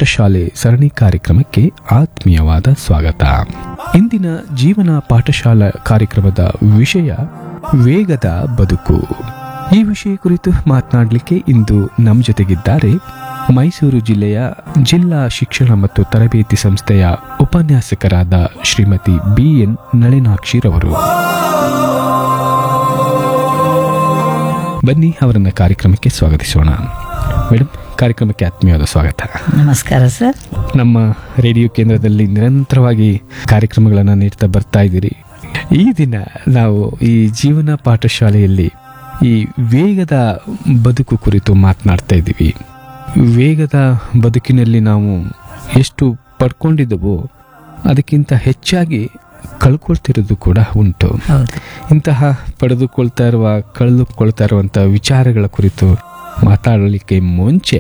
ಪಾಠಶಾಲೆ ಸರಣಿ ಕಾರ್ಯಕ್ರಮಕ್ಕೆ ಆತ್ಮೀಯವಾದ ಸ್ವಾಗತ. ಇಂದಿನ ಜೀವನ ಪಾಠಶಾಲಾ ಕಾರ್ಯಕ್ರಮದ ವಿಷಯ ವೇಗದ ಬದುಕು. ಈ ವಿಷಯ ಕುರಿತು ಮಾತನಾಡಲಿಕ್ಕೆ ಇಂದು ನಮ್ಮ ಜೊತೆಗಿದ್ದಾರೆ ಮೈಸೂರು ಜಿಲ್ಲೆಯ ಜಿಲ್ಲಾ ಶಿಕ್ಷಣ ಮತ್ತು ತರಬೇತಿ ಸಂಸ್ಥೆಯ ಉಪನ್ಯಾಸಕರಾದ ಶ್ರೀಮತಿ BN ನಳಿನಾಕ್ಷಿರವರು. ಬನ್ನಿ ಅವರನ್ನ ಕಾರ್ಯಕ್ರಮಕ್ಕೆ ಸ್ವಾಗತಿಸೋಣ. ಮೇಡಮ್, ಕಾರ್ಯಕ್ರಮಕ್ಕೆ ಆತ್ಮೀಯವಾದ ಸ್ವಾಗತ. ನಮಸ್ಕಾರ ಸರ್. ನಮ್ಮ ರೇಡಿಯೋ ಕೇಂದ್ರದಲ್ಲಿ ನಿರಂತರವಾಗಿ ಕಾರ್ಯಕ್ರಮಗಳನ್ನು ನೀಡ್ತಾ ಬರ್ತಾ ಇದ್ದೀರಿ. ಈ ದಿನ ನಾವು ಈ ಜೀವನ ಪಾಠಶಾಲೆಯಲ್ಲಿ ಈ ವೇಗದ ಬದುಕು ಕುರಿತು ಮಾತನಾಡ್ತಾ ಇದ್ದೀವಿ. ವೇಗದ ಬದುಕಿನಲ್ಲಿ ನಾವು ಎಷ್ಟು ಪಡ್ಕೊಂಡಿದ್ದವೋ ಅದಕ್ಕಿಂತ ಹೆಚ್ಚಾಗಿ ಕಳ್ಕೊಳ್ತಿರೋದು ಕೂಡ ಉಂಟು. ಇಂತಹ ಕಳೆದುಕೊಳ್ತಾ ಇರುವಂಥ ವಿಚಾರಗಳ ಕುರಿತು ಮಾತಾಡಲಿಕ್ಕೆ ಮುಂಚೆ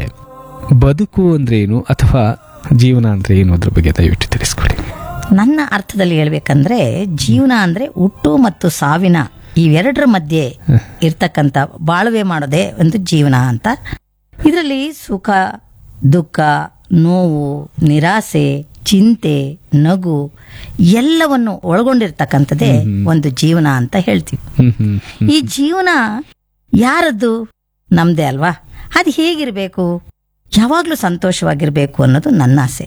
ಬದುಕು ಅಂದ್ರೆ ಏನು ಅಥವಾ ಜೀವನ ಅಂದ್ರೆ ಏನು ಅದ್ರ ಬಗ್ಗೆ ದಯವಿಟ್ಟು ತಿಳಿಸ್ಕೊಡಿ. ನನ್ನ ಅರ್ಥದಲ್ಲಿ ಹೇಳ್ಬೇಕಂದ್ರೆ ಜೀವನ ಅಂದ್ರೆ ಹುಟ್ಟು ಮತ್ತು ಸಾವಿನ ಇವೆರಡರ ಮಧ್ಯೆ ಇರ್ತಕ್ಕಂಥ ಬಾಳ್ವೆ ಮಾಡೋದೇ ಒಂದು ಜೀವನ ಅಂತ. ಇದರಲ್ಲಿ ಸುಖ, ದುಃಖ, ನೋವು, ನಿರಾಸೆ, ಚಿಂತೆ, ನಗು ಎಲ್ಲವನ್ನು ಒಳಗೊಂಡಿರ್ತಕ್ಕಂಥದ್ದೇ ಒಂದು ಜೀವನ ಅಂತ ಹೇಳ್ತೀವಿ. ಈ ಜೀವನ ಯಾರದ್ದು? ನಮ್ದೇ ಅಲ್ವಾ? ಅದು ಹೇಗಿರ್ಬೇಕು? ಯಾವಾಗ್ಲೂ ಸಂತೋಷವಾಗಿರ್ಬೇಕು ಅನ್ನೋದು ನನ್ನ ಆಸೆ.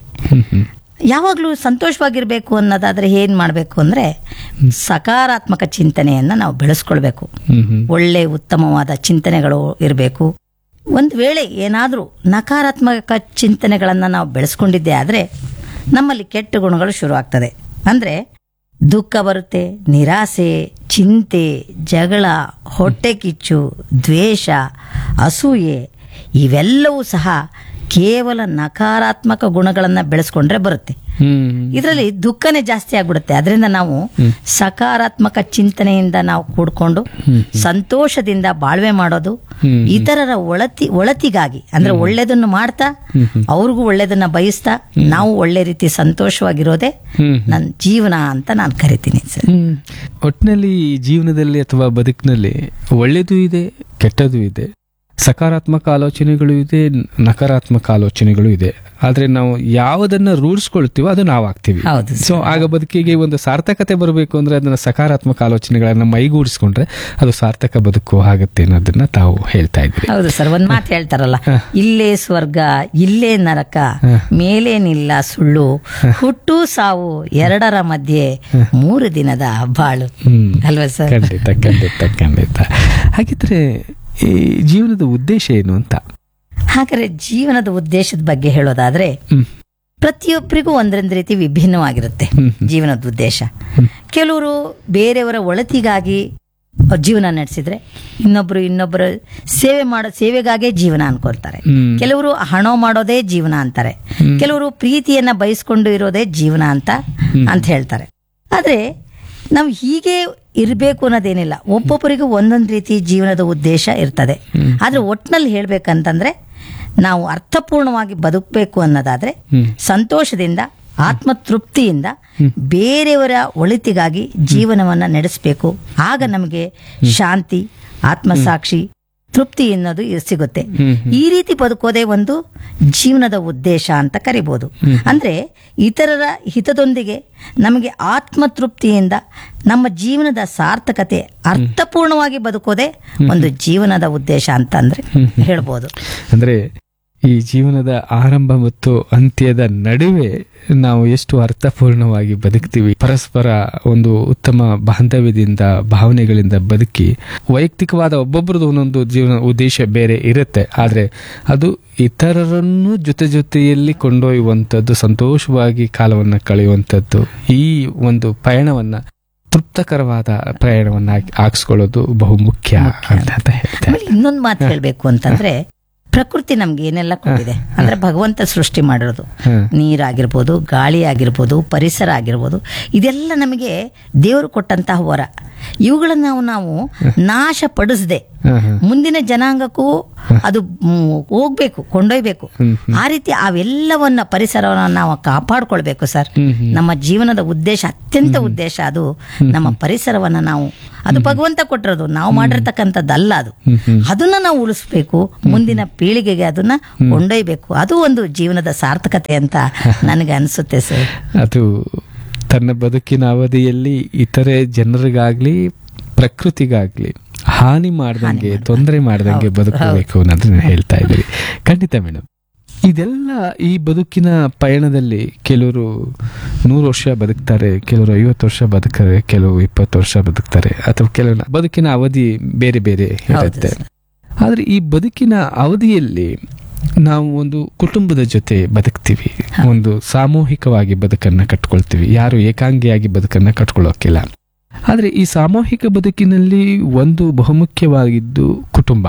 ಯಾವಾಗ್ಲೂ ಸಂತೋಷವಾಗಿರ್ಬೇಕು ಅನ್ನೋದಾದ್ರೆ ಏನ್ ಮಾಡ್ಬೇಕು ಅಂದ್ರೆ ಸಕಾರಾತ್ಮಕ ಚಿಂತನೆಯನ್ನ ನಾವು ಬೆಳೆಸ್ಕೊಳ್ಬೇಕು. ಒಳ್ಳೆ ಉತ್ತಮವಾದ ಚಿಂತನೆಗಳು ಇರಬೇಕು. ಒಂದು ವೇಳೆ ಏನಾದ್ರೂ ನಕಾರಾತ್ಮಕ ಚಿಂತನೆಗಳನ್ನ ನಾವು ಬೆಳೆಸ್ಕೊಂಡಿದ್ದೆ ಆದ್ರೆ ನಮ್ಮಲ್ಲಿ ಕೆಟ್ಟ ಗುಣಗಳು ಶುರು ಆಗ್ತದೆ. ಅಂದ್ರೆ ದುಃಖ ಬರುತ್ತೆ, ನಿರಾಸೆ, ಚಿಂತೆ, ಜಗಳ, ಹೊಟ್ಟೆ ಕಿಚ್ಚು, ದ್ವೇಷ, ಅಸೂಯೆ ಇವೆಲ್ಲವೂ ಸಹ ಕೇವಲ ನಕಾರಾತ್ಮಕ ಗುಣಗಳನ್ನ ಬೆಳೆಸ್ಕೊಂಡ್ರೆ ಬರುತ್ತೆ. ಇದರಲ್ಲಿ ದುಃಖನೇ ಜಾಸ್ತಿ ಆಗ್ಬಿಡುತ್ತೆ. ಅದರಿಂದ ನಾವು ಸಕಾರಾತ್ಮಕ ಚಿಂತನೆಯಿಂದ ನಾವು ಕೂಡ್ಕೊಂಡು ಸಂತೋಷದಿಂದ ಬಾಳ್ವೆ ಮಾಡೋದು, ಇತರರ ಒಳತಿಗಾಗಿ ಅಂದ್ರೆ ಒಳ್ಳೇದನ್ನು ಮಾಡ್ತಾ ಅವ್ರಿಗೂ ಒಳ್ಳೇದನ್ನ ಬಯಸ್ತಾ ನಾವು ಒಳ್ಳೆ ರೀತಿ ಸಂತೋಷವಾಗಿರೋದೇ ನನ್ನ ಜೀವನ ಅಂತ ನಾನು ಕರಿತೀನಿ ಸರ್. ಒಟ್ಟಿನಲ್ಲಿ ಜೀವನದಲ್ಲಿ ಅಥವಾ ಬದುಕಿನಲ್ಲಿ ಒಳ್ಳೇದು ಇದೆ, ಕೆಟ್ಟದ್ದು ಇದೆ, ಸಕಾರಾತ್ಮಕ ಆಲೋಚನೆಗಳು ಇದೆ, ನಕಾರಾತ್ಮಕ ಆಲೋಚನೆಗಳು ಇದೆ. ಆದ್ರೆ ನಾವು ಯಾವುದನ್ನ ರೂಢಿಸ್ಕೊಳ್ತೀವೋ ಅದು ನಾವು ಆಗ್ತೀವಿ. ಸೊ ಆಗ ಬದುಕಿಗೆ ಒಂದು ಸಾರ್ಥಕತೆ ಬರಬೇಕು ಅಂದ್ರೆ ಅದನ್ನ ಸಕಾರಾತ್ಮಕ ಆಲೋಚನೆಗಳನ್ನ ಮೈಗೂಡಿಸ್ಕೊಂಡ್ರೆ ಅದು ಸಾರ್ಥಕ ಬದುಕು ಆಗುತ್ತೆ ಅನ್ನೋದನ್ನ ತಾವು ಹೇಳ್ತಾ ಇದ್ರಿ. ಹೌದು ಸರ್. ಒಂದ್ ಮಾತು ಹೇಳ್ತಾರಲ್ಲ, ಇಲ್ಲೇ ಸ್ವರ್ಗ ಇಲ್ಲೇ ನರಕ, ಮೇಲೇನಿಲ್ಲ ಸುಳ್ಳು, ಹುಟ್ಟು ಸಾವು ಎರಡರ ಮಧ್ಯೆ 3 ದಿನದ ಬಾಳು ಅಲ್ವಾ ಸರ್? ಖಂಡಿತ ಖಂಡಿತ ಖಂಡಿತ. ಹಾಗಿದ್ರೆ ಈ ಜೀವನದ ಉದ್ದೇಶ ಏನು ಅಂತ? ಹಾಗಾದ್ರೆ ಜೀವನದ ಉದ್ದೇಶದ ಬಗ್ಗೆ ಹೇಳೋದಾದ್ರೆ ಪ್ರತಿಯೊಬ್ಬರಿಗೂ ಒಂದೊಂದು ರೀತಿ ವಿಭಿನ್ನವಾಗಿರುತ್ತೆ ಜೀವನದ ಉದ್ದೇಶ. ಕೆಲವರು ಬೇರೆಯವರ ಒಳತಿಗಾಗಿ ಜೀವನ ನಡೆಸಿದ್ರೆ, ಇನ್ನೊಬ್ಬರ ಸೇವೆಗಾಗೇ ಜೀವನ ಅನ್ಕೊಳ್ತಾರೆ. ಕೆಲವರು ಹಣ ಮಾಡೋದೇ ಜೀವನ ಅಂತಾರೆ. ಕೆಲವರು ಪ್ರೀತಿಯನ್ನ ಬಯಸ್ಕೊಂಡು ಇರೋದೇ ಜೀವನ ಅಂತ ಹೇಳ್ತಾರೆ. ಆದ್ರೆ ನಾವು ಹೀಗೆ ಇರಬೇಕು ಅನ್ನೋದೇನಿಲ್ಲ. ಒಬ್ಬೊಬ್ಬರಿಗೂ ಒಂದೊಂದು ರೀತಿ ಜೀವನದ ಉದ್ದೇಶ ಇರ್ತದೆ. ಆದ್ರೆ ಒಟ್ಟಿನಲ್ಲಿ ಹೇಳ್ಬೇಕಂತಂದ್ರೆ ನಾವು ಅರ್ಥಪೂರ್ಣವಾಗಿ ಬದುಕಬೇಕು ಅನ್ನೋದಾದ್ರೆ ಸಂತೋಷದಿಂದ, ಆತ್ಮತೃಪ್ತಿಯಿಂದ ಬೇರೆಯವರ ಒಳಿತಿಗಾಗಿ ಜೀವನವನ್ನ ನಡೆಸಬೇಕು. ಆಗ ನಮಗೆ ಶಾಂತಿ, ಆತ್ಮಸಾಕ್ಷಿ, ತೃಪ್ತಿ ಅನ್ನೋದು ಸಿಗುತ್ತೆ. ಈ ರೀತಿ ಬದುಕೋದೇ ಒಂದು ಜೀವನದ ಉದ್ದೇಶ ಅಂತ ಕರಿಬಹುದು. ಅಂದ್ರೆ ಇತರರ ಹಿತದೊಂದಿಗೆ ನಮಗೆ ಆತ್ಮತೃಪ್ತಿಯಿಂದ ನಮ್ಮ ಜೀವನದ ಸಾರ್ಥಕತೆ ಅರ್ಥಪೂರ್ಣವಾಗಿ ಬದುಕೋದೇ ಒಂದು ಜೀವನದ ಉದ್ದೇಶ ಅಂತ ಅಂದ್ರೆ ಹೇಳ್ಬೋದು. ಅಂದ್ರೆ ಈ ಜೀವನದ ಆರಂಭ ಮತ್ತು ಅಂತ್ಯದ ನಡುವೆ ನಾವು ಎಷ್ಟು ಅರ್ಥಪೂರ್ಣವಾಗಿ ಬದುಕ್ತೀವಿ, ಪರಸ್ಪರ ಒಂದು ಉತ್ತಮ ಬಾಂಧವ್ಯದಿಂದ, ಭಾವನೆಗಳಿಂದ ಬದುಕಿ, ವೈಯಕ್ತಿಕವಾದ ಒಬ್ಬೊಬ್ಬರದ್ದು ಒಂದೊಂದು ಜೀವನ ಉದ್ದೇಶ ಬೇರೆ ಇರುತ್ತೆ. ಆದ್ರೆ ಅದು ಇತರರನ್ನು ಜೊತೆಯಲ್ಲಿ ಕೊಂಡೊಯ್ಯುವಂಥದ್ದು, ಸಂತೋಷವಾಗಿ ಕಾಲವನ್ನು ಕಳೆಯುವಂಥದ್ದು, ಈ ಒಂದು ಪಯಣವನ್ನ ತೃಪ್ತಕರವಾದ ಪ್ರಯಾಣವನ್ನ ಹಾಕಿಸ್ಕೊಳ್ಳೋದು ಬಹುಮುಖ್ಯ ಅಂತ ಹೇಳ್ತಾರೆ. ಇನ್ನೊಂದು ಮಾತು ಹೇಳ್ಬೇಕು ಅಂತಂದ್ರೆ ಪ್ರಕೃತಿ ನಮ್ಗೆ ಏನೆಲ್ಲ ಕೊಟ್ಟಿದೆ ಅಂದ್ರೆ ಭಗವಂತ ಸೃಷ್ಟಿ ಮಾಡಿರೋದು, ನೀರಾಗಿರ್ಬೋದು, ಗಾಳಿ ಆಗಿರ್ಬೋದು, ಪರಿಸರ ಆಗಿರ್ಬೋದು, ಇದೆಲ್ಲ ನಮಗೆ ದೇವರು ಕೊಟ್ಟಂತಹ ವರ. ಇವುಗಳನ್ನ ನಾವು ನಾಶ ಪಡಿಸದೆ ಹ, ಹ. ಮುಂದಿನ ಜನಾಂಗಕ್ಕೂ ಅದು ಹೋಗ್ಬೇಕು, ಕೊಂಡೊಯ್ಬೇಕು. ಆ ರೀತಿ ಅವೆಲ್ಲವನ್ನ ಪರಿಸರವನ್ನ ನಾವು ಕಾಪಾಡ್ಕೊಳ್ಬೇಕು ಸರ್. ನಮ್ಮ ಜೀವನದ ಉದ್ದೇಶ, ಅತ್ಯಂತ ಉದ್ದೇಶ ಅದು ನಮ್ಮ ಪರಿಸರವನ್ನ ನಾವು, ಅದು ಭಗವಂತ ಕೊಟ್ಟಿರೋದು, ನಾವು ಮಾಡಿರ್ತಕ್ಕಂಥದ್ದಲ್ಲ ಅದು. ಅದನ್ನ ನಾವು ಉಳಿಸ್ಬೇಕು, ಮುಂದಿನ ಪೀಳಿಗೆಗೆ ಅದನ್ನ ಕೊಂಡೊಯ್ಬೇಕು. ಅದು ಒಂದು ಜೀವನದ ಸಾರ್ಥಕತೆ ಅಂತ ನನಗೆ ಅನಿಸುತ್ತೆ ಸರ್. ಅದು ತನ್ನ ಬದುಕಿನ ಅವಧಿಯಲ್ಲಿ ಇತರೆ ಜನರಿಗಾಗ್ಲಿ ಪ್ರಕೃತಿಗಾಗ್ಲಿ ಹಾನಿ ಮಾಡ್ದಂಗೆ, ತೊಂದರೆ ಮಾಡ್ದಂಗೆ ಬದುಕಬೇಕು ಅನ್ನೋದನ್ನ ಹೇಳ್ತಾ ಇದ್ದೀರಿ. ಖಂಡಿತ ಮೇಡಮ್. ಇದೆಲ್ಲ ಈ ಬದುಕಿನ ಪಯಣದಲ್ಲಿ ಕೆಲವರು 100 ವರ್ಷ ಬದುಕ್ತಾರೆ, ಕೆಲವರು 50 ವರ್ಷ ಬದುಕ್ತಾರೆ, ಕೆಲವು 20 ವರ್ಷ ಬದುಕ್ತಾರೆ, ಅಥವಾ ಕೆಲವು ಬದುಕಿನ ಅವಧಿ ಬೇರೆ ಬೇರೆ ಇರುತ್ತೆ. ಆದ್ರೆ ಈ ಬದುಕಿನ ಅವಧಿಯಲ್ಲಿ ನಾವು ಒಂದು ಕುಟುಂಬದ ಜೊತೆ ಬದುಕ್ತೀವಿ, ಒಂದು ಸಾಮೂಹಿಕವಾಗಿ ಬದುಕನ್ನ ಕಟ್ಕೊಳ್ತೀವಿ. ಯಾರು ಏಕಾಂಗಿಯಾಗಿ ಬದುಕನ್ನ ಕಟ್ಕೊಳ್ಳೋಕಿಲ್ಲ. ಆದ್ರೆ ಈ ಸಾಮೂಹಿಕ ಬದುಕಿನಲ್ಲಿ ಒಂದು ಬಹುಮುಖ್ಯವಾಗಿದ್ದು ಕುಟುಂಬ.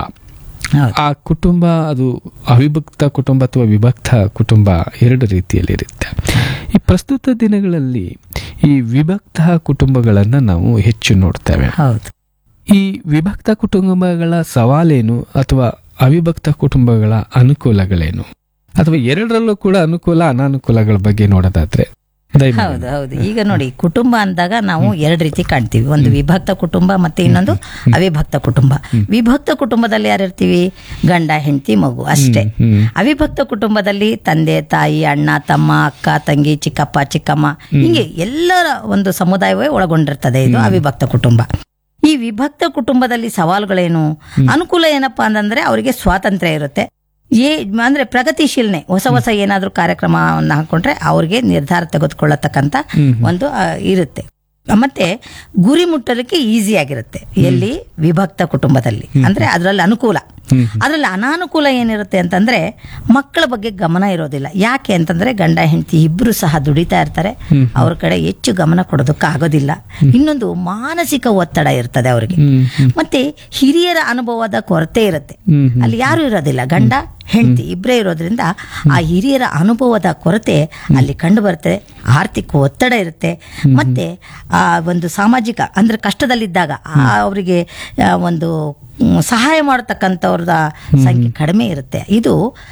ಆ ಕುಟುಂಬ ಅದು ಅವಿಭಕ್ತ ಕುಟುಂಬ ಅಥವಾ ವಿಭಕ್ತ ಕುಟುಂಬ, ಎರಡು ರೀತಿಯಲ್ಲಿ ಇರುತ್ತೆ. ಈ ಪ್ರಸ್ತುತ ದಿನಗಳಲ್ಲಿ ಈ ವಿಭಕ್ತ ಕುಟುಂಬಗಳನ್ನ ನಾವು ಹೆಚ್ಚು ನೋಡ್ತೇವೆ. ಈ ವಿಭಕ್ತ ಕುಟುಂಬಗಳ ಸವಾಲೇನು, ಅಥವಾ ಅವಿಭಕ್ತ ಕುಟುಂಬಗಳ ಅನುಕೂಲಗಳೇನು, ಅಥವಾ ಎರಡರಲ್ಲೂ ಕೂಡ ಅನುಕೂಲ ಅನಾನುಕೂಲಗಳ ಬಗ್ಗೆ ನೋಡೋದಾದ್ರೆ? ಹೌದು ಹೌದು. ಈಗ ನೋಡಿ, ಕುಟುಂಬ ಅಂದಾಗ ನಾವು ಎರಡು ರೀತಿ ಕಾಣ್ತೀವಿ. ಒಂದು ವಿಭಕ್ತ ಕುಟುಂಬ, ಮತ್ತೆ ಇನ್ನೊಂದು ಅವಿಭಕ್ತ ಕುಟುಂಬ. ವಿಭಕ್ತ ಕುಟುಂಬದಲ್ಲಿ ಯಾರಿರ್ತೀವಿ? ಗಂಡ, ಹೆಂಡತಿ, ಮಗು ಅಷ್ಟೇ. ಅವಿಭಕ್ತ ಕುಟುಂಬದಲ್ಲಿ ತಂದೆ, ತಾಯಿ, ಅಣ್ಣ, ತಮ್ಮ, ಅಕ್ಕ, ತಂಗಿ, ಚಿಕ್ಕಪ್ಪ, ಚಿಕ್ಕಮ್ಮ, ಹೀಗೆ ಎಲ್ಲರ ಒಂದು ಸಮುದಾಯವೇ ಒಳಗೊಂಡಿರ್ತದೆ ಇದು ಅವಿಭಕ್ತ ಕುಟುಂಬ. ಈ ವಿಭಕ್ತ ಕುಟುಂಬದಲ್ಲಿ ಸವಾಲುಗಳೇನು? ಅನುಕೂಲ ಏನಪ್ಪಾ ಅಂತಂದ್ರೆ ಅವರಿಗೆ ಸ್ವಾತಂತ್ರ್ಯ ಇರುತ್ತೆ. ಅಂದ್ರೆ ಪ್ರಗತಿಶೀಲನೆ, ಹೊಸ ಹೊಸ ಏನಾದ್ರೂ ಕಾರ್ಯಕ್ರಮವನ್ನು ಹಾಕೊಂಡ್ರೆ ಅವ್ರಿಗೆ ನಿರ್ಧಾರ ತೆಗೆದುಕೊಳ್ಳತಕ್ಕಂತ ಒಂದು ಇರುತ್ತೆ. ಮತ್ತೆ ಗುರಿ ಮುಟ್ಟಲಿಕ್ಕೆ ಈಸಿ ಆಗಿರುತ್ತೆ ಎಲ್ಲಿ? ವಿಭಕ್ತ ಕುಟುಂಬದಲ್ಲಿ. ಅಂದ್ರೆ ಅದರಲ್ಲಿ ಅನುಕೂಲ. ಅದರಲ್ಲಿ ಅನಾನುಕೂಲ ಏನಿರುತ್ತೆ ಅಂತಂದ್ರೆ ಮಕ್ಕಳ ಬಗ್ಗೆ ಗಮನ ಇರೋದಿಲ್ಲ. ಯಾಕೆ ಅಂತಂದ್ರೆ ಗಂಡ ಹೆಂಡತಿ ಇಬ್ರು ಸಹ ದುಡಿತಾ ಇರ್ತಾರೆ, ಅವ್ರ ಕಡೆ ಹೆಚ್ಚು ಗಮನ ಕೊಡೋದಕ್ಕೆ ಆಗೋದಿಲ್ಲ. ಇನ್ನೊಂದು ಮಾನಸಿಕ ಒತ್ತಡ ಇರ್ತದೆ ಅವ್ರಿಗೆ. ಮತ್ತೆ ಹಿರಿಯರ ಅನುಭವದ ಕೊರತೆ ಇರುತ್ತೆ. ಅಲ್ಲಿ ಯಾರು ಇರೋದಿಲ್ಲ, ಗಂಡ ಹೆಂಡತಿ ಇಬ್ಬರೇ ಇರೋದ್ರಿಂದ ಆ ಹಿರಿಯರ ಅನುಭವದ ಕೊರತೆ ಅಲ್ಲಿ ಕಂಡು ಬರುತ್ತೆ. ಆರ್ಥಿಕ ಒತ್ತಡ ಇರುತ್ತೆ. ಮತ್ತೆ ಆ ಒಂದು ಸಾಮಾಜಿಕ, ಅಂದ್ರೆ ಕಷ್ಟದಲ್ಲಿದ್ದಾಗ ಅವರಿಗೆ ಒಂದು ಸಹಾಯ ಮಾಡತಕ್ಕಂಥವ್ರದ ಸಂಖ್ಯೆ ಕಡಿಮೆ ಇರುತ್ತೆ. ಇದು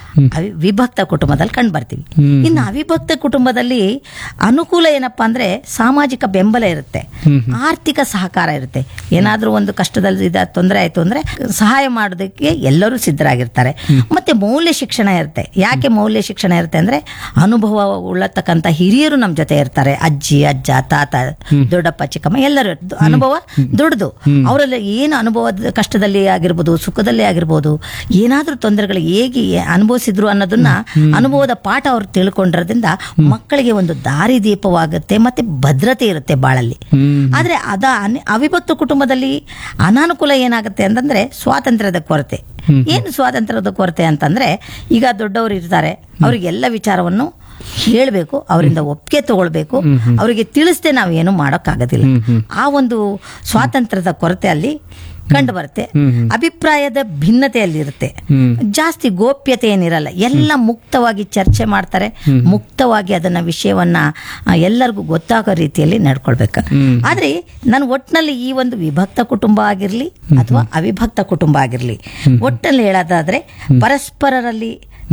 ವಿಭಕ್ತ ಕುಟುಂಬದಲ್ಲಿ ಕಂಡು ಬರ್ತೀವಿ. ಇನ್ನು ಅವಿಭಕ್ತ ಕುಟುಂಬದಲ್ಲಿ ಅನುಕೂಲ ಏನಪ್ಪಾ ಅಂದ್ರೆ ಸಾಮಾಜಿಕ ಬೆಂಬಲ ಇರುತ್ತೆ, ಆರ್ಥಿಕ ಸಹಕಾರ ಇರುತ್ತೆ. ಏನಾದ್ರೂ ಒಂದು ಕಷ್ಟದಲ್ಲಿ ತೊಂದರೆ ಆಯ್ತು ಅಂದ್ರೆ ಸಹಾಯ ಮಾಡೋದಕ್ಕೆ ಎಲ್ಲರೂ ಸಿದ್ಧರಾಗಿರ್ತಾರೆ. ಮತ್ತೆ ಮೌಲ್ಯ ಶಿಕ್ಷಣ ಇರುತ್ತೆ. ಯಾಕೆ ಮೌಲ್ಯ ಶಿಕ್ಷಣ ಇರುತ್ತೆ ಅಂದ್ರೆ ಅನುಭವ ಉಳ್ಳತಕ್ಕಂಥ ಹಿರಿಯರು ನಮ್ಮ ಜೊತೆ ಇರ್ತಾರೆ. ಅಜ್ಜಿ, ಅಜ್ಜ, ತಾತ, ದೊಡ್ಡಪ್ಪ, ಚಿಕ್ಕಮ್ಮ ಎಲ್ಲರೂ ಅನುಭವ ದೊಡ್ಡದು. ಅವರೆಲ್ಲ ಏನು ಅನುಭವದ ಕಷ್ಟದಲ್ಲಿ ಆಗಿರ್ಬೋದು, ಸುಖದಲ್ಲಿ ಆಗಿರ್ಬೋದು, ಏನಾದ್ರೂ ತೊಂದರೆಗಳು ಹೇಗೆ ಅನುಭವಿಸಿದ್ರು ಅನ್ನೋದನ್ನ ಅನುಭವದ ಪಾಠ ಅವ್ರು ತಿಳ್ಕೊಂಡಿರೋದ್ರಿಂದ ಮಕ್ಕಳಿಗೆ ಒಂದು ದಾರಿದೀಪವಾಗುತ್ತೆ. ಮತ್ತೆ ಭದ್ರತೆ ಇರುತ್ತೆ ಬಾಳಲ್ಲಿ. ಆದ್ರೆ ಅವಿಭಕ್ತ ಕುಟುಂಬದಲ್ಲಿ ಅನಾನುಕೂಲ ಏನಾಗುತ್ತೆ ಅಂತಂದ್ರೆ ಸ್ವಾತಂತ್ರ್ಯದ ಕೊರತೆ. ಏನು ಸ್ವಾತಂತ್ರ್ಯದ ಕೊರತೆ ಅಂತಂದ್ರೆ, ಈಗ ದೊಡ್ಡವರು ಇರ್ತಾರೆ, ಅವ್ರಿಗೆಲ್ಲ ವಿಚಾರವನ್ನು ಹೇಳ್ಬೇಕು, ಅವರಿಂದ ಒಪ್ಪಿಗೆ ತಗೊಳ್ಬೇಕು, ಅವರಿಗೆ ತಿಳಿಸದೆ ನಾವು ಏನು ಮಾಡೋಕ್ಕಾಗೋದಿಲ್ಲ. ಆ ಒಂದು ಸ್ವಾತಂತ್ರ್ಯದ ಕೊರತೆ ಅಲ್ಲಿ ಕಂಡು ಬರುತ್ತೆ. ಅಭಿಪ್ರಾಯದ ಭಿನ್ನತೆಯಲ್ಲಿ ಇರುತ್ತೆ. ಜಾಸ್ತಿ ಗೋಪ್ಯತೆ ಏನಿರಲ್ಲ, ಎಲ್ಲ ಮುಕ್ತವಾಗಿ ಚರ್ಚೆ ಮಾಡ್ತಾರೆ, ಮುಕ್ತವಾಗಿ ಅದನ್ನ ವಿಷಯವನ್ನ ಎಲ್ಲರಿಗೂ ಗೊತ್ತಾಗೋ ರೀತಿಯಲ್ಲಿ ನಡ್ಕೊಳ್ಬೇಕು. ಆದ್ರೆ ನಾನು ಒಟ್ಟಿನಲ್ಲಿ ಈ ಒಂದು ವಿಭಕ್ತ ಕುಟುಂಬ ಆಗಿರ್ಲಿ ಅಥವಾ ಅವಿಭಕ್ತ ಕುಟುಂಬ ಆಗಿರ್ಲಿ, ಒಟ್ಟಲ್ಲಿ ಹೇಳೋದಾದ್ರೆ ಪರಸ್ಪರರಲ್ಲಿ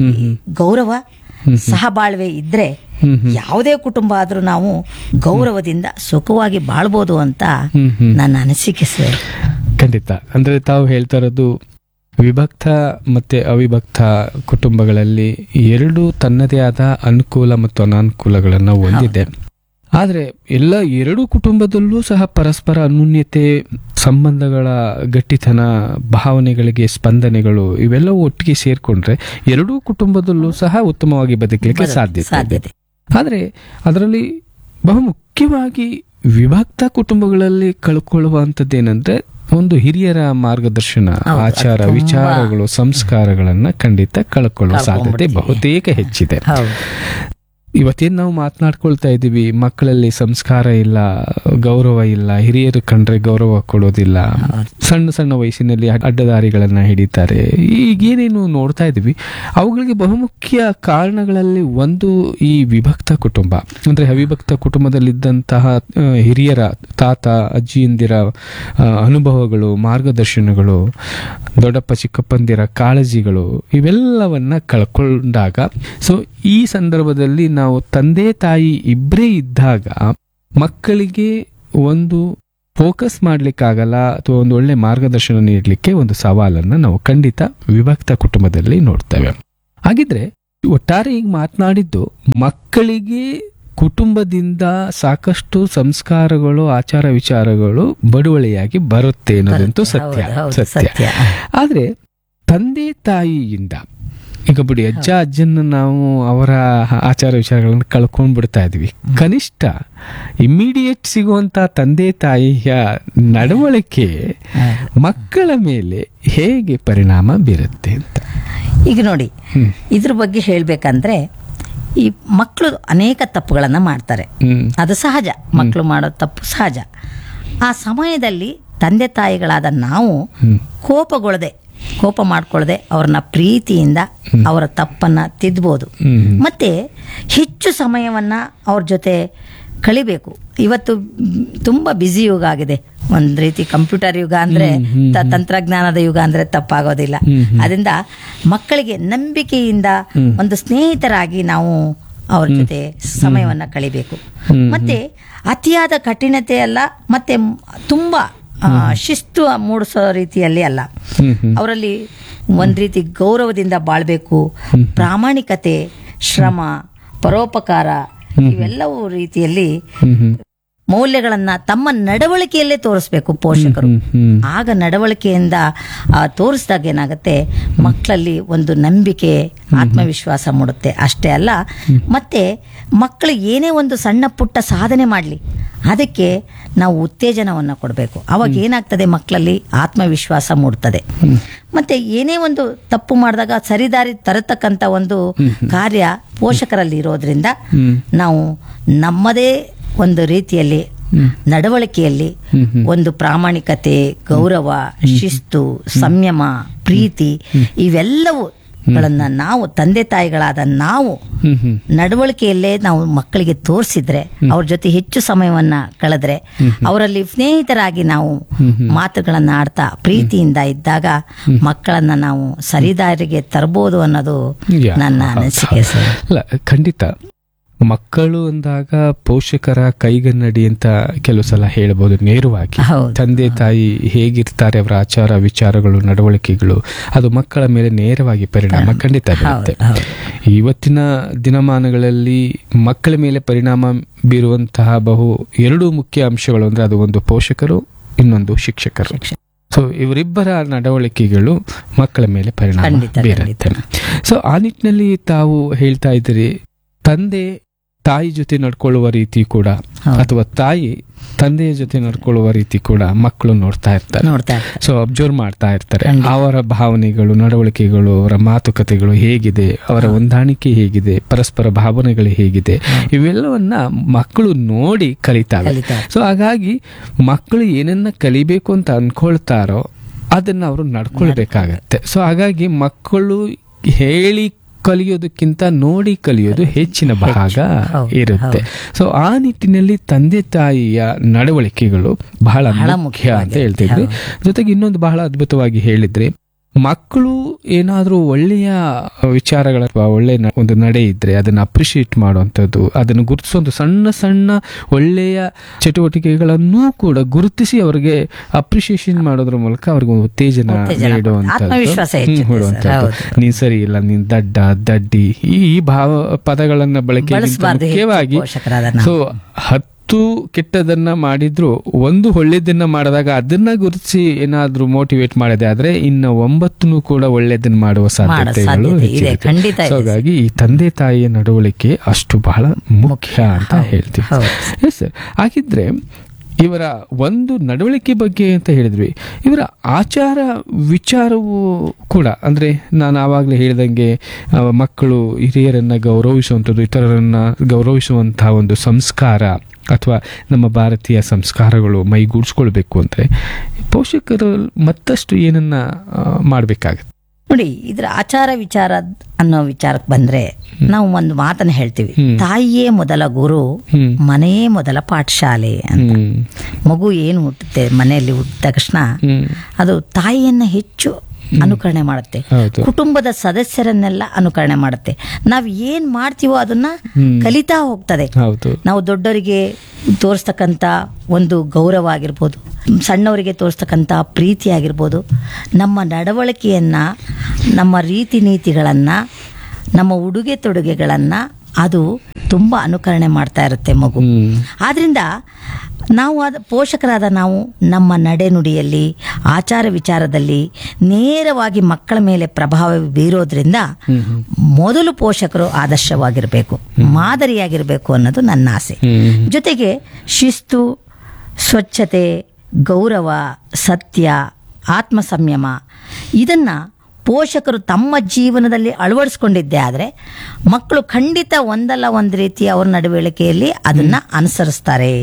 ಗೌರವ, ಸಹಬಾಳ್ವೆ ಇದ್ರೆ ಯಾವುದೇ ಕುಟುಂಬ ಆದ್ರೂ ನಾವು ಗೌರವದಿಂದ ಸುಖವಾಗಿ ಬಾಳ್ಬೋದು ಅಂತ ನನ್ನ ಅನಿಸಿಕೆ ಸರ್. ಖಂಡಿತ. ಅಂದ್ರೆ ತಾವು ಹೇಳ್ತಾ ಇರೋದು ವಿಭಕ್ತ ಮತ್ತೆ ಅವಿಭಕ್ತ ಕುಟುಂಬಗಳಲ್ಲಿ ಎರಡೂ ತನ್ನದೇ ಆದ ಅನುಕೂಲ ಮತ್ತು ಅನಾನುಕೂಲಗಳನ್ನು ಹೊಂದಿದೆ. ಆದರೆ ಎರಡೂ ಕುಟುಂಬದಲ್ಲೂ ಸಹ ಪರಸ್ಪರ ಅನ್ಯೋನ್ಯತೆ, ಸಂಬಂಧಗಳ ಗಟ್ಟಿತನ, ಭಾವನೆಗಳಿಗೆ ಸ್ಪಂದನೆಗಳು ಇವೆಲ್ಲವೂ ಒಟ್ಟಿಗೆ ಸೇರ್ಕೊಂಡ್ರೆ ಎರಡೂ ಕುಟುಂಬದಲ್ಲೂ ಸಹ ಉತ್ತಮವಾಗಿ ಬದುಕಲಿಕ್ಕೆ ಸಾಧ್ಯತೆ. ಆದರೆ ಅದರಲ್ಲಿ ಬಹುಮುಖ್ಯವಾಗಿ ವಿಭಕ್ತ ಕುಟುಂಬಗಳಲ್ಲಿ ಕಳ್ಕೊಳ್ಳುವಂಥದ್ದೇನೆಂದ್ರೆ ಒಂದು ಹಿರಿಯರ ಮಾರ್ಗದರ್ಶನ, ಆಚಾರ ವಿಚಾರಗಳು, ಸಂಸ್ಕಾರಗಳನ್ನ ಖಂಡಿತ ಕಳ್ಕೊಳ್ಳುವ ಸಾಧ್ಯತೆ ಬಹುತೇಕ ಹೆಚ್ಚಿದೆ. ಇವತ್ತೇನು ನಾವು ಮಾತನಾಡ್ಕೊಳ್ತಾ ಇದ್ದೀವಿ, ಮಕ್ಕಳಲ್ಲಿ ಸಂಸ್ಕಾರ ಇಲ್ಲ, ಗೌರವ ಇಲ್ಲ, ಹಿರಿಯರು ಕಂಡ್ರೆ ಗೌರವ ಕೊಡೋದಿಲ್ಲ, ಸಣ್ಣ ಸಣ್ಣ ವಯಸ್ಸಿನಲ್ಲಿ ಅಡ್ಡದಾರಿಗಳನ್ನ ಹಿಡಿತಾರೆ, ಈಗೇನೇನು ನೋಡ್ತಾ ಇದ್ದೀವಿ, ಅವುಗಳಿಗೆ ಬಹುಮುಖ್ಯ ಕಾರಣಗಳಲ್ಲಿ ಒಂದು ಈ ವಿಭಕ್ತ ಕುಟುಂಬ. ಅಂದ್ರೆ ಅವಿಭಕ್ತ ಕುಟುಂಬದಲ್ಲಿದ್ದಂತಹ ಹಿರಿಯರ, ತಾತ ಅಜ್ಜಿಯಂದಿರ ಅನುಭವಗಳು, ಮಾರ್ಗದರ್ಶನಗಳು, ದೊಡ್ಡಪ್ಪ ಚಿಕ್ಕಪ್ಪಂದಿರ ಕಾಳಜಿಗಳು, ಇವೆಲ್ಲವನ್ನ ಕಳ್ಕೊಂಡಾಗ, ಸೊ ಈ ಸಂದರ್ಭದಲ್ಲಿ ನಾವು ತಂದೆ ತಾಯಿ ಇಬ್ಬರೇ ಇದ್ದಾಗ ಮಕ್ಕಳಿಗೆ ಒಂದು ಫೋಕಸ್ ಮಾಡ್ಲಿಕ್ಕಾಗಲ್ಲ ಅಥವಾ ಒಂದು ಒಳ್ಳೆ ಮಾರ್ಗದರ್ಶನ ನೀಡಲಿಕ್ಕೆ ಒಂದು ಸವಾಲನ್ನ ನಾವು ಖಂಡಿತ ವಿಭಕ್ತ ಕುಟುಂಬದಲ್ಲಿ ನೋಡ್ತೇವೆ. ಹಾಗಿದ್ರೆ ಒಟ್ಟಾರೆ ಈಗ ಮಾತನಾಡಿದ್ದು ಮಕ್ಕಳಿಗೆ ಕುಟುಂಬದಿಂದ ಸಾಕಷ್ಟು ಸಂಸ್ಕಾರಗಳು, ಆಚಾರ ವಿಚಾರಗಳು ಬಡವಳಿಯಾಗಿ ಬರುತ್ತೆ ಅನ್ನೋದಂತೂ ಸತ್ಯ. ಆದ್ರೆ ತಂದೆ ತಾಯಿಯಿಂದ ಈಗ ಬಿಡಿ, ಅಜ್ಜ ಅಜ್ಜನ ನಾವು ಅವರ ಆಚಾರ ವಿಚಾರಗಳನ್ನು ಕಳ್ಕೊಂಡ್ ಬಿಡ್ತಾ ಇದೀವಿ. ಕನಿಷ್ಠ ಇಮಿಡಿಯೇಟ್ ಸಿಗುವಂತ ತಂದೆ ತಾಯಿಯ ನಡವಳಿಕೆ ಮಕ್ಕಳ ಮೇಲೆ ಹೇಗೆ ಪರಿಣಾಮ ಬೀರುತ್ತೆ ಅಂತ ಈಗ ನೋಡಿ, ಇದ್ರ ಬಗ್ಗೆ ಹೇಳ್ಬೇಕಂದ್ರೆ ಈ ಮಕ್ಕಳು ಅನೇಕ ತಪ್ಪುಗಳನ್ನ ಮಾಡ್ತಾರೆ, ಅದು ಸಹಜ. ಮಕ್ಕಳು ಮಾಡೋ ತಪ್ಪು ಸಹಜ. ಆ ಸಮಯದಲ್ಲಿ ತಂದೆ ತಾಯಿಗಳಾದ ನಾವು ಕೋಪ ಮಾಡ್ಕೊಳ್ಳದೆ ಅವ್ರನ್ನ ಪ್ರೀತಿಯಿಂದ ಅವರ ತಪ್ಪನ್ನ ತಿದ್ದಬಹುದು. ಮತ್ತೆ ಹೆಚ್ಚು ಸಮಯವನ್ನ ಅವ್ರ ಜೊತೆ ಕಳಿಬೇಕು. ಇವತ್ತು ತುಂಬಾ ಬ್ಯುಸಿ ಯುಗ ಆಗಿದೆ, ಒಂದ್ ರೀತಿ ಕಂಪ್ಯೂಟರ್ ಯುಗ ಅಂದ್ರೆ, ತಂತ್ರಜ್ಞಾನದ ಯುಗ ಅಂದ್ರೆ ತಪ್ಪಾಗೋದಿಲ್ಲ. ಅದರಿಂದ ಮಕ್ಕಳಿಗೆ ನಂಬಿಕೆಯಿಂದ ಒಂದು ಸ್ನೇಹಿತರಾಗಿ ನಾವು ಅವ್ರ ಜೊತೆ ಸಮಯವನ್ನ ಕಳಿಬೇಕು. ಮತ್ತೆ ಅತಿಯಾದ ಕಠಿಣತೆ ಅಲ್ಲ, ಮತ್ತೆ ತುಂಬಾ ಶಿಸ್ತು ಮೂಡಿಸೋ ರೀತಿಯಲ್ಲಿ ಅಲ್ಲ. ಅವರಲ್ಲಿ ಒಂದ್ ರೀತಿ ಗೌರವದಿಂದ ಬಾಳ್ಬೇಕು. ಪ್ರಾಮಾಣಿಕತೆ, ಶ್ರಮ, ಪರೋಪಕಾರ ಇವೆಲ್ಲವೂ ರೀತಿಯಲ್ಲಿ ಮೌಲ್ಯಗಳನ್ನ ತಮ್ಮ ನಡವಳಿಕೆಯಲ್ಲೇ ತೋರಿಸ್ಬೇಕು ಪೋಷಕರು. ಆಗ ನಡವಳಿಕೆಯಿಂದ ತೋರಿಸಿದಾಗ ಏನಾಗುತ್ತೆ, ಮಕ್ಕಳಲ್ಲಿ ಒಂದು ನಂಬಿಕೆ, ಆತ್ಮವಿಶ್ವಾಸ ಮೂಡುತ್ತೆ. ಅಷ್ಟೇ ಅಲ್ಲ, ಮತ್ತೆ ಮಕ್ಕಳು ಏನೇ ಒಂದು ಸಣ್ಣ ಪುಟ್ಟ ಸಾಧನೆ ಮಾಡಲಿ, ಅದಕ್ಕೆ ನಾವು ಉತ್ತೇಜನವನ್ನು ಕೊಡಬೇಕು. ಅವಾಗ ಏನಾಗ್ತದೆ, ಮಕ್ಕಳಲ್ಲಿ ಆತ್ಮವಿಶ್ವಾಸ ಮೂಡ್ತದೆ. ಮತ್ತೆ ಏನೇ ಒಂದು ತಪ್ಪು ಮಾಡಿದಾಗ ಸರಿದಾರಿ ತರತಕ್ಕಂಥ ಒಂದು ಕಾರ್ಯ ಪೋಷಕರಲ್ಲಿ ಇರೋದ್ರಿಂದ ನಾವು ನಮ್ಮದೇ ಒಂದು ರೀತಿಯಲ್ಲಿ ನಡವಳಿಕೆಯಲ್ಲಿ ಒಂದು ಪ್ರಾಮಾಣಿಕತೆ, ಗೌರವ, ಶಿಸ್ತು, ಸಂಯಮ, ಪ್ರೀತಿ ಇವೆಲ್ಲವೂ ಗಳನ್ನ ನಾವು ತಂದೆ ತಾಯಿಗಳಾದ ನಾವು ನಡವಳಿಕೆಯಲ್ಲೇ ನಾವು ಮಕ್ಕಳಿಗೆ ತೋರಿಸಿದ್ರೆ, ಅವ್ರ ಜೊತೆ ಹೆಚ್ಚು ಸಮಯವನ್ನ ಕಳೆದ್ರೆ, ಅವರಲ್ಲಿ ಸ್ನೇಹಿತರಾಗಿ ನಾವು ಮಾತುಗಳನ್ನ ಆಡ್ತಾ ಪ್ರೀತಿಯಿಂದ ಇದ್ದಾಗ ಮಕ್ಕಳನ್ನ ನಾವು ಸರಿದಾರಿಗೆ ತರಬಹುದು ಅನ್ನೋದು ನನ್ನ ಅನಿಸಿಕೆ ಸರ್. ಖಂಡಿತ ಮಕ್ಕಳು ಅಂದಾಗ ಪೋಷಕರ ಕೈಗನ್ನಡಿ ಅಂತ ಕೆಲವು ಸಲ ಹೇಳ್ಬೋದು ನೇರವಾಗಿ. ತಂದೆ ತಾಯಿ ಹೇಗಿರ್ತಾರೆ, ಅವರ ಆಚಾರ ವಿಚಾರಗಳು, ನಡವಳಿಕೆಗಳು, ಅದು ಮಕ್ಕಳ ಮೇಲೆ ನೇರವಾಗಿ ಪರಿಣಾಮ ಖಂಡಿತ ಬೀರುತ್ತೆ. ಇವತ್ತಿನ ದಿನಮಾನಗಳಲ್ಲಿ ಮಕ್ಕಳ ಮೇಲೆ ಪರಿಣಾಮ ಬೀರುವಂತಹ ಎರಡು ಮುಖ್ಯ ಅಂಶಗಳು ಅಂದ್ರೆ ಅದು ಒಂದು ಪೋಷಕರು, ಇನ್ನೊಂದು ಶಿಕ್ಷಕರು. ಸೊ ಇವರಿಬ್ಬರ ನಡವಳಿಕೆಗಳು ಮಕ್ಕಳ ಮೇಲೆ ಪರಿಣಾಮ ಬೀರುತ್ತೆ. ಸೊ ಆ ನಿಟ್ಟಿನಲ್ಲಿ ತಾವು ಹೇಳ್ತಾ ಇದ್ದೀರಿ, ತಂದೆ ತಾಯಿ ಜೊತೆ ನಡ್ಕೊಳ್ಳುವ ರೀತಿ ಕೂಡ, ಅಥವಾ ತಾಯಿ ತಂದೆಯ ಜೊತೆ ನಡ್ಕೊಳ್ಳುವ ರೀತಿ ಕೂಡ ಮಕ್ಕಳು ನೋಡ್ತಾ ಇರ್ತಾರೆ. ಸೊ ಅಬ್ಸರ್ವ್ ಮಾಡ್ತಾ ಇರ್ತಾರೆ. ಅವರ ಭಾವನೆಗಳು, ನಡವಳಿಕೆಗಳು, ಅವರ ಮಾತುಕತೆಗಳು ಹೇಗಿದೆ, ಅವರ ಹೊಂದಾಣಿಕೆ ಹೇಗಿದೆ, ಪರಸ್ಪರ ಭಾವನೆಗಳು ಹೇಗಿದೆ, ಇವೆಲ್ಲವನ್ನ ಮಕ್ಕಳು ನೋಡಿ ಕಲಿತಾರೆ. ಸೊ ಹಾಗಾಗಿ ಮಕ್ಕಳು ಏನನ್ನ ಕಲಿಬೇಕು ಅಂತ ಅನ್ಕೊಳ್ತಾರೋ ಅದನ್ನ ಅವರು ನಡ್ಕೊಳ್ಬೇಕಾಗತ್ತೆ. ಸೊ ಹಾಗಾಗಿ ಮಕ್ಕಳು ಹೇಳಿ ಕಲಿಯೋದಕ್ಕಿಂತ ನೋಡಿ ಕಲಿಯೋದು ಹೆಚ್ಚಿನ ಭಾಗ ಇರುತ್ತೆ. ಸೊ ಆ ನಿಟ್ಟಿನಲ್ಲಿ ತಂದೆ ತಾಯಿಯ ನಡವಳಿಕೆಗಳು ಬಹಳ ಮುಖ್ಯ ಅಂತ ಹೇಳ್ತಿದ್ವಿ. ಜೊತೆಗೆ ಇನ್ನೊಂದು ಬಹಳ ಅದ್ಭುತವಾಗಿ ಹೇಳಿದ್ರೆ, ಮಕ್ಕಳು ಏನಾದ್ರೂ ಒಳ್ಳೆಯ ವಿಚಾರಗಳ ಅಥವಾ ಒಳ್ಳೆಯ ಒಂದು ನಡೆ ಇದ್ರೆ ಅದನ್ನ ಅಪ್ರಿಶಿಯೇಟ್ ಮಾಡುವಂಥದ್ದು, ಅದನ್ನು ಗುರುತಿಸೋ ಸಣ್ಣ ಸಣ್ಣ ಒಳ್ಳೆಯ ಚಟುವಟಿಕೆಗಳನ್ನೂ ಕೂಡ ಗುರುತಿಸಿ ಅವರಿಗೆ ಅಪ್ರಿಶಿಯೇಷನ್ ಮಾಡೋದ್ರ ಮೂಲಕ ಅವ್ರಿಗೆ ಉತ್ತೇಜನ ನೀಡುವಂಥದ್ದು. ನೀನ್ ಸರಿ ಇಲ್ಲ, ನೀನ್ ದಡ್ಡಿ, ಈ ಭಾವ ಪದಗಳನ್ನ ಬಳಕೆ ಮುಖ್ಯವಾಗಿ. ಸೊ 10 ಕೆಟ್ಟದನ್ನ ಮಾಡಿದ್ರು ಒಂದು ಒಳ್ಳೇದನ್ನ ಮಾಡಿದಾಗ ಅದನ್ನ ಗುರುತಿಸಿ ಏನಾದ್ರೂ ಮೋಟಿವೇಟ್ ಮಾಡಿದೆ ಆದ್ರೆ ಇನ್ನು 9 ಕೂಡ ಒಳ್ಳೇದನ್ನ ಮಾಡುವ ಸಾಧ್ಯತೆಗಳು ಹೆಚ್ಚಿರುತ್ತೆ. ಹಾಗಾಗಿ ಈ ತಂದೆ ತಾಯಿಯ ನಡವಳಿಕೆ ಅಷ್ಟು ಬಹಳ ಮುಖ್ಯ ಅಂತ ಹೇಳ್ತೀವಿ. Yes sir. ಹಾಗಿದ್ರೆ ಇವರ ಒಂದು ನಡವಳಿಕೆ ಬಗ್ಗೆ ಅಂತ ಹೇಳಿದ್ವಿ, ಇವರ ಆಚಾರ ವಿಚಾರವೂ ಕೂಡ, ಅಂದರೆ ನಾನು ಆವಾಗಲೇ ಹೇಳಿದಂಗೆ ಮಕ್ಕಳು ಹಿರಿಯರನ್ನು ಗೌರವಿಸುವಂಥದ್ದು, ಇತರರನ್ನು ಗೌರವಿಸುವಂತಹ ಒಂದು ಸಂಸ್ಕಾರ ಅಥವಾ ನಮ್ಮ ಭಾರತೀಯ ಸಂಸ್ಕಾರಗಳು ಮೈಗೂಡಿಸ್ಕೊಳ್ಬೇಕು ಅಂದರೆ ಪೋಷಕರು ಮತ್ತಷ್ಟು ಏನನ್ನ ಮಾಡಬೇಕಾಗತ್ತೆ? ನೋಡಿ, ಇದ್ರ ಆಚಾರ ವಿಚಾರ ಅನ್ನೋ ವಿಚಾರಕ್ಕೆ ಬಂದ್ರೆ ನಾವು ಒಂದು ಮಾತನ್ನ ಹೇಳ್ತೀವಿ, ತಾಯಿಯೇ ಮೊದಲ ಗುರು, ಮನೆಯೇ ಮೊದಲ ಪಾಠಶಾಲೆ ಅಂತ. ಮಗು ಏನು ಹುಟ್ಟುತ್ತೆ ಮನೆಯಲ್ಲಿ ಹುಟ್ಟಿದ ತಕ್ಷಣ ಅದು ತಾಯಿಯನ್ನ ಹೆಚ್ಚು ಅನುಕರಣೆ ಮಾಡುತ್ತೆ, ಕುಟುಂಬದ ಸದಸ್ಯರನ್ನೆಲ್ಲ ಅನುಕರಣೆ ಮಾಡುತ್ತೆ. ನಾವ್ ಏನ್ ಮಾಡ್ತೀವೋ ಅದನ್ನ ಕಲಿತಾ ಹೋಗ್ತದೆ. ನಾವು ದೊಡ್ಡವರಿಗೆ ತೋರಿಸ್ತಕ್ಕಂಥ ಒಂದು ಗೌರವ ಆಗಿರ್ಬೋದು, ಸಣ್ಣವರಿಗೆ ತೋರಿಸ್ತಕ್ಕಂಥ ಪ್ರೀತಿ ಆಗಿರ್ಬೋದು, ನಮ್ಮ ನಡವಳಿಕೆಯನ್ನ, ನಮ್ಮ ರೀತಿ ನೀತಿಗಳನ್ನ, ನಮ್ಮ ಉಡುಗೆ ತೊಡುಗೆಗಳನ್ನ ಅದು ತುಂಬಾ ಅನುಕರಣೆ ಮಾಡ್ತಾ ಇರುತ್ತೆ ಮಗು. ಆದ್ರಿಂದ ನಾವು ಪೋಷಕರಾದ ನಾವು ನಮ್ಮ ನಡೆನುಡಿಯಲ್ಲಿ, ಆಚಾರ ವಿಚಾರದಲ್ಲಿ ನೇರವಾಗಿ ಮಕ್ಕಳ ಮೇಲೆ ಪ್ರಭಾವ ಬೀರೋದ್ರಿಂದ ಮೊದಲು ಪೋಷಕರು ಆದರ್ಶವಾಗಿರಬೇಕು, ಮಾದರಿಯಾಗಿರಬೇಕು ಅನ್ನೋದು ನನ್ನ ಆಸೆ. ಜೊತೆಗೆ ಶಿಸ್ತು, ಸ್ವಚ್ಛತೆ, ಗೌರವ, ಸತ್ಯ, ಆತ್ಮ ಸಂಯಮ ಇದನ್ನ ಪೋಷಕರು ತಮ್ಮ ಜೀವನದಲ್ಲಿ ಅಳವಡಿಸ್ಕೊಂಡಿದ್ದೇ ಆದರೆ ಮಕ್ಕಳು ಖಂಡಿತ ಒಂದಲ್ಲ ಒಂದು ರೀತಿ ಅವ್ರ ನಡವಳಿಕೆಯಲ್ಲಿ ಅದನ್ನ ಅನುಸರಿಸ್ತಾರೆ.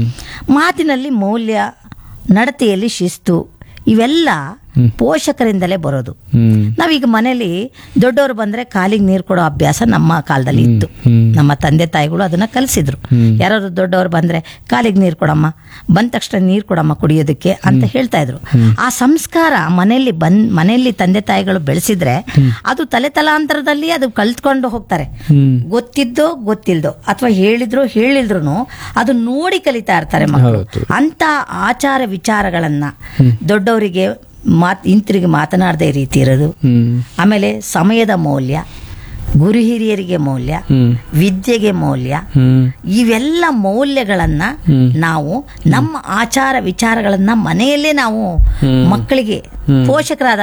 ಮಾತಿನಲ್ಲಿ ಮೌಲ್ಯ, ನಡತೆಯಲ್ಲಿ ಶಿಸ್ತು, ಇವೆಲ್ಲ ಪೋಷಕರಿಂದಲೇ ಬರೋದು. ನಾವೀಗ ಮನೇಲಿ ದೊಡ್ಡವರು ಬಂದ್ರೆ ಕಾಲಿಗೆ ನೀರು ಕೊಡೋ ಅಭ್ಯಾಸ ನಮ್ಮ ಕಾಲದಲ್ಲಿ ಇತ್ತು. ನಮ್ಮ ತಂದೆ ತಾಯಿಗಳು ಅದನ್ನ ಕಲಿಸಿದ್ರು. ಯಾರಾದ್ರು ದೊಡ್ಡವರು ಬಂದ್ರೆ ಕಾಲಿಗೆ ನೀರು ಕೊಡಮ್ಮ, ಬಂದ ತಕ್ಷಣ ನೀರು ಕೊಡಮ್ಮ ಕುಡಿಯೋದಕ್ಕೆ ಅಂತ ಹೇಳ್ತಾ ಇದ್ರು. ಆ ಸಂಸ್ಕಾರ ಮನೆಯಲ್ಲಿ ತಂದೆ ತಾಯಿಗಳು ಬೆಳೆಸಿದ್ರೆ ಅದು ತಲೆ ತಲಾಂತರದಲ್ಲಿ ಅದು ಕಲ್ತ್ಕೊಂಡು ಹೋಗ್ತಾರೆ. ಗೊತ್ತಿದ್ದೋ ಗೊತ್ತಿಲ್ದೋ ಅಥವಾ ಹೇಳಿದ್ರು ಅದು ನೋಡಿ ಕಲಿತಾ ಇರ್ತಾರೆ ಮಕ್ಕಳು. ಅಂತ ಆಚಾರ ವಿಚಾರಗಳನ್ನ ದೊಡ್ಡವರಿಗೆ ಹಿಂತಿರುಗಿ ಮಾತನಾಡದೆ ರೀತಿ ಇರೋದು, ಆಮೇಲೆ ಸಮಯದ ಮೌಲ್ಯ, ಗುರು ಹಿರಿಯರಿಗೆ ಮೌಲ್ಯ, ವಿದ್ಯೆಗೆ ಮೌಲ್ಯ, ಇವೆಲ್ಲ ಮೌಲ್ಯಗಳನ್ನ ನಾವು ನಮ್ಮ ಆಚಾರ ವಿಚಾರಗಳನ್ನ ಮನೆಯಲ್ಲೇ ನಾವು ಮಕ್ಕಳಿಗೆ ಪೋಷಕರಾದ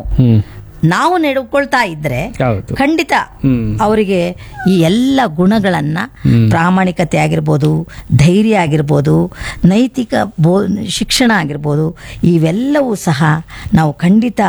ನಾವು ನಡ್ಕೊಳ್ತಾ ಇದ್ರೆ ಖಂಡಿತ ಅವರಿಗೆ ಈ ಎಲ್ಲ ಗುಣಗಳನ್ನ, ಪ್ರಾಮಾಣಿಕತೆ ಆಗಿರ್ಬೋದು, ಧೈರ್ಯ ಆಗಿರ್ಬೋದು, ನೈತಿಕ ಶಿಕ್ಷಣ ಆಗಿರ್ಬೋದು, ಇವೆಲ್ಲವೂ ಸಹ ನಾವು ಖಂಡಿತ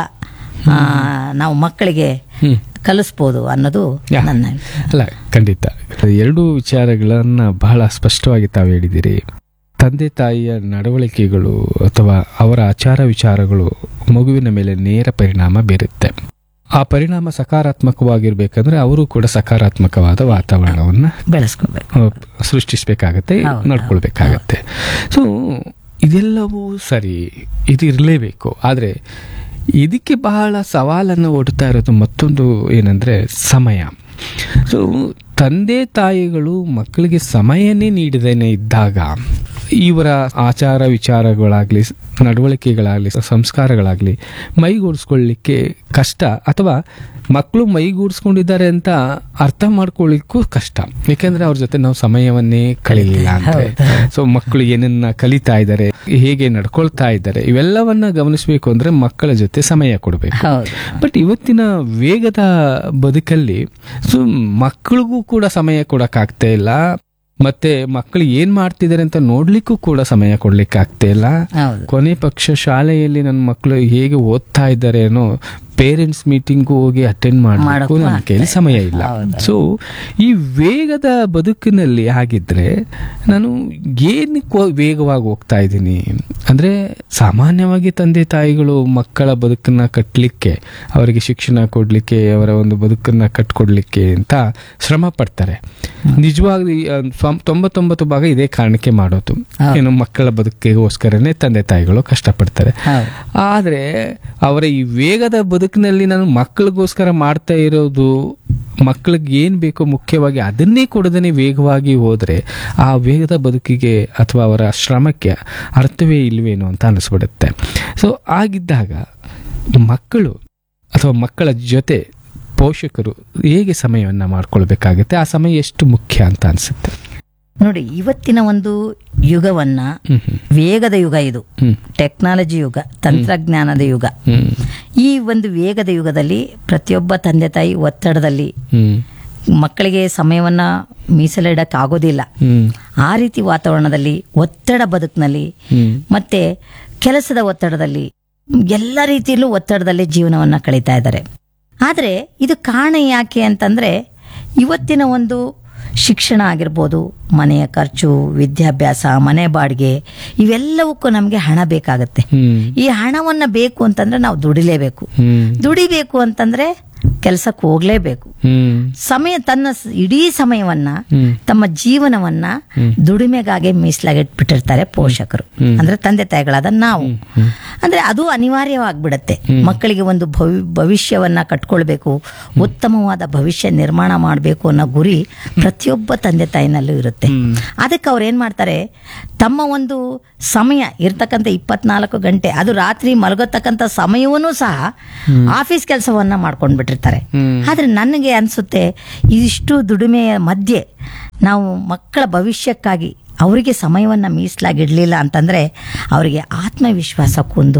ನಾವು ಮಕ್ಕಳಿಗೆ ಕಲಿಸ್ಬೋದು ಅನ್ನೋದು ನನ್ನ ಅಲ್ಲ. ಖಂಡಿತ ಎರಡೂ ವಿಚಾರಗಳನ್ನ ಬಹಳ ಸ್ಪಷ್ಟವಾಗಿ ತಾವು ಹೇಳಿದಿರಿ. ತಂದೆ ತಾಯಿಯ ನಡವಳಿಕೆಗಳು ಅಥವಾ ಅವರ ಆಚಾರ ವಿಚಾರಗಳು ಮಗುವಿನ ಮೇಲೆ ನೇರ ಪರಿಣಾಮ ಬೀರುತ್ತೆ. ಆ ಪರಿಣಾಮ ಸಕಾರಾತ್ಮಕವಾಗಿರ್ಬೇಕಂದ್ರೆ ಅವರು ಕೂಡ ಸಕಾರಾತ್ಮಕವಾದ ವಾತಾವರಣವನ್ನ ಬೆಳೆಸ್ಕೋಬೇಕು, ಸೃಷ್ಟಿಸಬೇಕಾಗತ್ತೆ, ನಡ್ಕೊಳ್ಬೇಕಾಗತ್ತೆ. ಸೊ ಇದೆಲ್ಲವೂ ಸರಿ, ಇದು ಇರಲೇಬೇಕು. ಆದರೆ ಇದಕ್ಕೆ ಬಹಳ ಸವಾಲನ್ನು ಒಡ್ತಾ ಇರೋದು ಮತ್ತೊಂದು ಏನಂದ್ರೆ ಸಮಯ. ಸೊ ತಂದೆ ತಾಯಿಗಳು ಮಕ್ಕಳಿಗೆ ಸಮಯನೇ ನೀಡದೇನೆ ಇದ್ದಾಗ ಇವರ ಆಚಾರ ವಿಚಾರಗಳಾಗ್ಲಿ, ನಡವಳಿಕೆಗಳಾಗ್ಲಿ, ಸಂಸ್ಕಾರಗಳಾಗ್ಲಿ ಮೈಗೂಡಿಸ್ಕೊಳ್ಳಿಕ್ಕೆ ಕಷ್ಟ, ಅಥವಾ ಮಕ್ಕಳು ಮೈಗೂಡಿಸ್ಕೊಂಡಿದ್ದಾರೆ ಅಂತ ಅರ್ಥ ಮಾಡ್ಕೊಳ್ಳಿಕ್ಕೂ ಕಷ್ಟ. ಯಾಕೆಂದ್ರೆ ಅವ್ರ ಜೊತೆ ನಾವು ಸಮಯವನ್ನೇ ಕಳೀಲಿಲ್ಲ ಅಂದ್ರೆ. ಸೊ ಮಕ್ಕಳು ಏನನ್ನ ಕಲಿತಾ ಇದ್ದಾರೆ, ಹೇಗೆ ನಡ್ಕೊಳ್ತಾ ಇದ್ದಾರೆ, ಇವೆಲ್ಲವನ್ನ ಗಮನಿಸಬೇಕು ಅಂದ್ರೆ ಮಕ್ಕಳ ಜೊತೆ ಸಮಯ ಕೊಡಬೇಕು. ಬಟ್ ಇವತ್ತಿನ ವೇಗದ ಬದುಕಲ್ಲಿ ಸೊ ಮಕ್ಕಳಿಗೂ ಕೂಡ ಸಮಯ ಕೊಡಕ್ಕಾಗ್ತಾ ಇಲ್ಲ, ಮತ್ತೆ ಮಕ್ಕಳು ಏನ್ ಮಾಡ್ತಿದ್ದಾರೆ ಅಂತ ನೋಡ್ಲಿಕ್ಕೂ ಕೂಡ ಸಮಯ ಕೊಡ್ಲಿಕ್ಕೆ ಆಗ್ತಾ ಇಲ್ಲ. ಕೊನೆ ಪಕ್ಷ ಶಾಲೆಯಲ್ಲಿ ನನ್ನ ಮಕ್ಕಳು ಹೇಗೆ ಓದ್ತಾ ಇದ್ದಾರೆ ಅನ್ನೋ ಪೇರೆಂಟ್ಸ್ ಮೀಟಿಂಗ್ ಹೋಗಿ ಅಟೆಂಡ್ ಮಾಡಬೇಕು ನನ್ನ ಕೈಲಿ ಸಮಯ ಇಲ್ಲ. ಸೊ ಈ ವೇಗದ ಬದುಕಿನಲ್ಲಿ ಆಗಿದ್ರೆ ನಾನು ಏನಕ್ಕೆ ವೇಗವಾಗಿ ಹೋಗ್ತಾ ಇದ್ದೀನಿ ಅಂದ್ರೆ, ಸಾಮಾನ್ಯವಾಗಿ ತಂದೆ ತಾಯಿಗಳು ಮಕ್ಕಳ ಬದುಕನ್ನ ಕಟ್ಟಲಿಕ್ಕೆ, ಅವರಿಗೆ ಶಿಕ್ಷಣ ಕೊಡ್ಲಿಕ್ಕೆ, ಅವರ ಒಂದು ಬದುಕನ್ನ ಕಟ್ಕೊಡ್ಲಿಕ್ಕೆ ಅಂತ ಶ್ರಮ ಪಡ್ತಾರೆ. ನಿಜವಾಗಿ 99 ಭಾಗ ಇದೇ ಕಾರಣಕ್ಕೆ ಮಾಡೋದು, ಏನು ಮಕ್ಕಳ ಬದುಕಿಗೋಸ್ಕರನೇ ತಂದೆ ತಾಯಿಗಳು ಕಷ್ಟಪಡ್ತಾರೆ. ಆದ್ರೆ ಅವರ ಈ ವೇಗದ ಬದುಕಿನಲ್ಲಿ ನಾನು ಮಕ್ಕಳಿಗೋಸ್ಕರ ಮಾಡ್ತಾ ಇರೋದು, ಮಕ್ಕಳಿಗೆ ಏನ್ ಬೇಕೋ ಮುಖ್ಯವಾಗಿ ಅದನ್ನೇ ಕೊಡದೇನೆ ವೇಗವಾಗಿ ಹೋದ್ರೆ ಆ ವೇಗದ ಬದುಕಿಗೆ ಅಥವಾ ಅವರ ಶ್ರಮಕ್ಕೆ ಅರ್ಥವೇ ಇಲ್ವೇನೋ ಅಂತ ಅನಿಸ್ಬಿಡುತ್ತೆ. ಸೊ ಆಗಿದ್ದಾಗ ಮಕ್ಕಳು ಅಥವಾ ಮಕ್ಕಳ ಜೊತೆ ಪೋಷಕರು ಹೇಗೆ ಸಮಯವನ್ನ ಮಾಡ್ಕೊಳ್ಬೇಕಾಗತ್ತೆ, ಆ ಸಮಯ ಎಷ್ಟು ಮುಖ್ಯ ಅಂತ ಅನ್ಸುತ್ತೆ? ನೋಡಿ, ಇವತ್ತಿನ ಒಂದು ಯುಗವನ್ನ ವೇಗದ ಯುಗ, ಇದು ಟೆಕ್ನಾಲಜಿ ಯುಗ, ತಂತ್ರಜ್ಞಾನದ ಯುಗ. ಈ ಒಂದು ವೇಗದ ಯುಗದಲ್ಲಿ ಪ್ರತಿಯೊಬ್ಬ ತಂದೆ ತಾಯಿ ಒತ್ತಡದಲ್ಲಿ ಮಕ್ಕಳಿಗೆ ಸಮಯವನ್ನ ಮೀಸಲಿಡಕ್ಕೆ ಆಗೋದಿಲ್ಲ. ಆ ರೀತಿ ವಾತಾವರಣದಲ್ಲಿ ಒತ್ತಡ ಬದುಕಿನಲ್ಲಿ ಮತ್ತೆ ಕೆಲಸದ ಒತ್ತಡದಲ್ಲಿ ಎಲ್ಲ ರೀತಿಯಲ್ಲೂ ಒತ್ತಡದಲ್ಲಿ ಜೀವನವನ್ನ ಕಳೀತಾ ಇದ್ದಾರೆ. ಆದರೆ ಇದು ಕಾರಣ ಯಾಕೆ ಅಂತಂದ್ರೆ ಇವತ್ತಿನ ಒಂದು ಶಿಕ್ಷಣ ಆಗಿರ್ಬೋದು, ಮನೆಯ ಖರ್ಚು, ವಿದ್ಯಾಭ್ಯಾಸ, ಮನೆ ಬಾಡಿಗೆ, ಇವೆಲ್ಲವಕ್ಕೂ ನಮಗೆ ಹಣ ಬೇಕಾಗತ್ತೆ. ಈ ಹಣವನ್ನ ಬೇಕು ಅಂತಂದ್ರೆ ನಾವು ದುಡಿಲೇಬೇಕು. ದುಡಿಬೇಕು ಅಂತಂದ್ರೆ ಕೆಲಸಕ್ಕೆ ಹೋಗ್ಲೇಬೇಕು. ಸಮಯ ತನ್ನ ಇಡೀ ಸಮಯವನ್ನ ತಮ್ಮ ಜೀವನವನ್ನ ದುಡಿಮೆಗಾಗಿ ಮೀಸಲಾಗಿಟ್ಬಿಟ್ಟಿರ್ತಾರೆ ಪೋಷಕರು, ಅಂದ್ರೆ ತಂದೆ ತಾಯಿಗಳಾದ ನಾವು. ಅಂದ್ರೆ ಅದು ಅನಿವಾರ್ಯವಾಗ್ಬಿಡತ್ತೆ. ಮಕ್ಕಳಿಗೆ ಒಂದು ಭವಿಷ್ಯವನ್ನ ಕಟ್ಕೊಳ್ಬೇಕು, ಉತ್ತಮವಾದ ಭವಿಷ್ಯ ನಿರ್ಮಾಣ ಮಾಡಬೇಕು ಅನ್ನೋ ಗುರಿ ಪ್ರತಿಯೊಬ್ಬ ತಂದೆ ತಾಯಿನಲ್ಲೂ ಇರುತ್ತೆ. ಅದಕ್ಕೆ ಅವ್ರು ಏನ್ ಮಾಡ್ತಾರೆ, ತಮ್ಮ ಒಂದು ಸಮಯ ಇರ್ತಕ್ಕಂಥ 24 ಗಂಟೆ, ಅದು ರಾತ್ರಿ ಮಲಗತಕ್ಕಂಥ ಸಮಯವನ್ನೂ ಸಹ ಆಫೀಸ್ ಕೆಲಸವನ್ನ ಮಾಡ್ಕೊಂಡ್ಬಿಟ್ಟಿರ್ತಾರೆ. ಆದ್ರೆ ನನಗೆ ಅನ್ಸುತ್ತೆ, ಇದಿಷ್ಟು ದುಡಿಮೆಯ ಮಧ್ಯೆ ನಾವು ಮಕ್ಕಳ ಭವಿಷ್ಯಕ್ಕಾಗಿ ಅವರಿಗೆ ಸಮಯವನ್ನ ಮೀಸಲಾಗಿಡ್ಲಿಲ್ಲ ಅಂತಂದ್ರೆ ಅವರಿಗೆ ಆತ್ಮವಿಶ್ವಾಸ ಕುಂದು